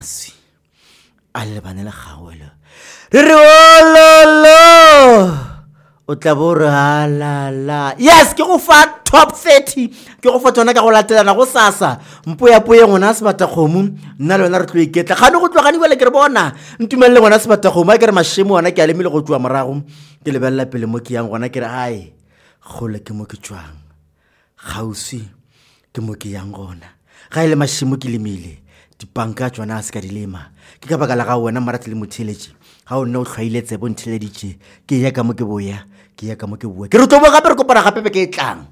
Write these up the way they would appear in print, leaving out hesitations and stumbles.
si a lebane le gawelo re re ololo o tla bo re halala yes ke go fa top 30 ke go fa tsona ka go latelana go sasa mpo ya poe ngwana se bata khomu nna le wena re tlo iketla gane go tlwa gane wele ke re bona ntumelle ngwana se bata khomu a ke re mashemo ona ke a lemile go tswa morago ke lebella pele mo ke yang ngwana ke re ai gole ke mo ke tswang gausi ke mo ke yang gona ga ile mashemo ke lemile dipanka tswana a se ka dilema ke ka baka la ga wena maratli le motheletši ga o nne o tlhwailetse bo ntheleditše ke ya ka mo ke boya ke ya ka mo ke bua ke re to bo gape re kopana gape ke tlang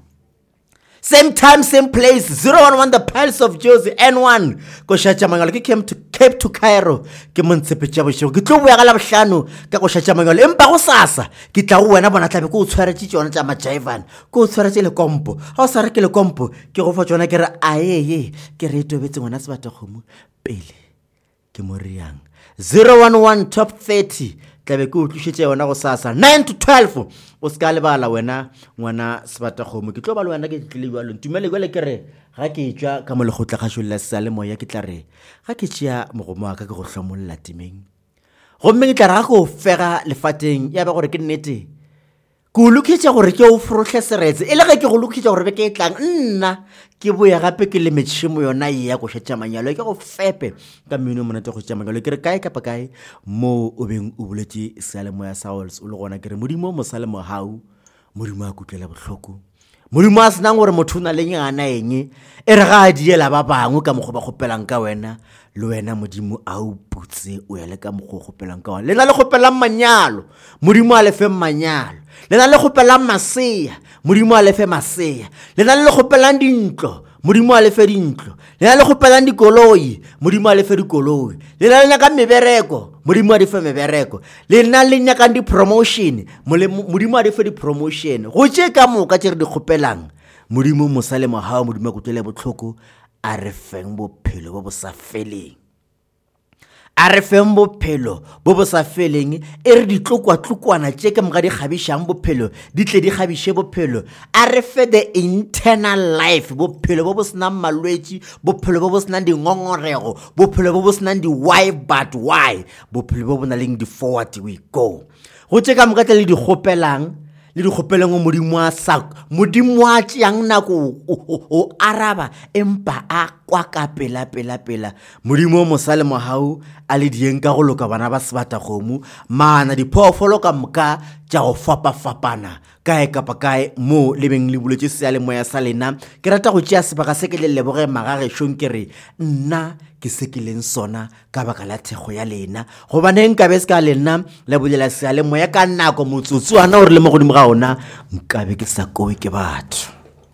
same time same place 011 the Palace of Jozi N1 go shatša mangalo ke came to Cape to Cairo ke montsepetša bošego ke tlo boya ga la bohlano ka go shatša mangalo empa go sasa ke tla go wena bona tlabe ke o tshwaretše tsona tša majaivan ke o tshwaretše le kompo ga o sa re ke le kompo ke go fa tsona ke re aeye ke re itobetse ngwana se bata kgomo pele ke mo riang 011 top 30 tlabe ke o tlišetše yona go sasa 9 to 12 o ska lebala wena ngwana sebata kgomo ke tlo ba le wena ke tlile jalo ntumele gole ke re ga ke tšwa ka mo legotla ga sholla sale moya ke tla re ga ke tšea mogomo wa ka ke go hlomolla timeng gomme ke tla re ga go fega lefateng ya ba gore ke nnete ke o loketša gore ke o forohle seretse e le ge ke go loketša gore be ke tlang nna ke boya gape ke le metšhimo yona ya go šetša manyalo ke go fepe ka mmino monate go šetša manyalo ke re kae kapa kae mo o beng o boletše sealemoya sa ols o le gona ke re modimo mosalemo hau modimo a kutlwela bohloko modimo a senang gore motho o na le ngana eng e re ga a diela ba bangwe ka mokgwa ba kgopelang ka wena le wena modimo a o putse o ya le ka mokgwa o kgopelang ka wena le na le kgopelang manyalo modimo a lefe manyalo le na le kgopelang masea modimo a lefe masea le na le kgopelang dintlo modimo a lefe dintlo le na le kgopelang dikoloi modimo a lefe dikoloi le na le nyaka mebereko modimo a dife mebereko le na le nyaka di-promotion modimo a dife di-promotion go tše ka moka tše re di kgopelang modimo mosalemo hao modimo a kutlwele bohloko a re feng bophelo bo bo sa feleng a re feng bophelo bo bo sa feleng e re ditlokwa-tlokwana tše ke mga di kgabišang bophelo di tle di kgabiše bophelo a re fe the internal life bophelo bo bo senang malwetši bophelo bo bo senang dingongorego bophelo bo bo senang di-why but why bophelo bo bo na leng di-forward we go go tše ka moka tle le di kgopelang le di kgopeleng modimo a tšeang nako o araba empa a kwa ka pela modimo mosalemo hau a le dieng ka go loka bana ba sebata kgomo mana diphoofolo ka moka tša go fapafapana kae kapa kae mo le beng le buletše sealemoya sa lena ke rata go tšea sebaka se ke le leboge magagešong ke re nna ke se ke leng sona ka baka la thekgo ya lena gobane nkabe se ka lena le bolela sealemoya ka nako motsotso ana gore le mo godimo ga ona nkabe ke sa kowe ke batho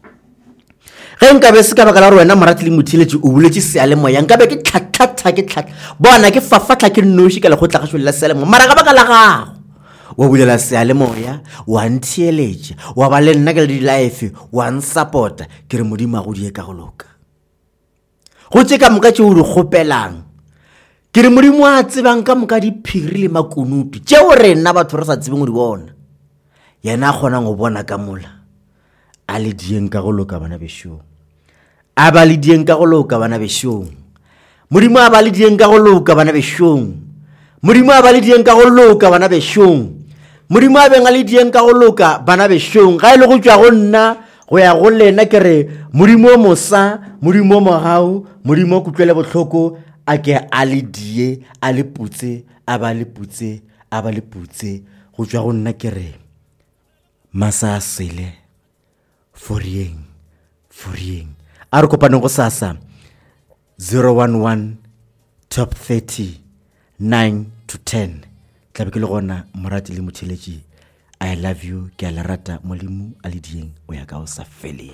ge nkabe se ka baka la gore wena morati le motheletši o boletše sealemoya nkabe ke tlhatlatha bona ke fafatla ke nnoši ka legotla ga šolela sealemoya mara ka baka la gago wa bulela sealemoya wa ntheeletša wa ba le nna ke le di-life wa nsupporta ke re modimo a go die ka go loka go tše ka moka tšeo di kgopelang ke re modimo a tsebang ka moka diphiri le makunutu tšeo rena batho re sa tsebeng go di bona yena a kgonang go bona ka mola a le dieng ka go loka bana bešong a ba le dieng ka go loka bana bešong modimo a ba le dieng ka go loka bana bešong modimo a ba le dieng ka go loka bana bešong modimo a beng a le dieng ka go loka bana bešong ga e le go tšwa go nna go ya go lena ke re modimo mosa modimo mogau modimo kutlwele bohloko a ke a le die a le putse a ba le putse a ba le putse go tšwa go nna ke re masa sele forieng a re kopaneng go sasa 011 top 30 9 to 10 tlabe ke le gona morati le motheletši I love you ke a le rata molimo a le dieng o ya ka o sa feleng